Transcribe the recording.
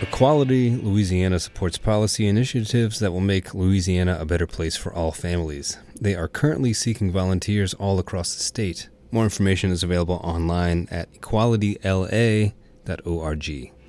Equality Louisiana supports policy initiatives that will make Louisiana a better place for all families. They are currently seeking volunteers all across the state. More information is available online at equalityla.org.